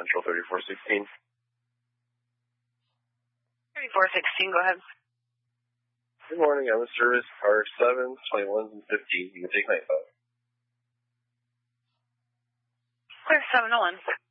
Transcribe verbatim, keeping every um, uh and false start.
Central thirty-four sixteen. thirty-four sixteen, go ahead. Good morning, I'm in service, car seven, twenty-one, and fifteen. You can take my phone. Clear seven oh one.